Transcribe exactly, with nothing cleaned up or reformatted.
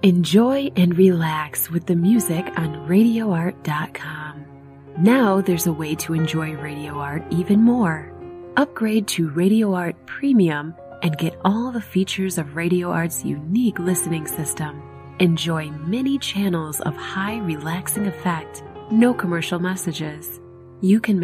Enjoy and relax with the music on radio art dot com. Now there's a way to enjoy Radio Art even more. Upgrade to Radio Art Premium and get all the features of Radio Art's unique listening system. Enjoy many channels of high relaxing effect, no commercial messages. You can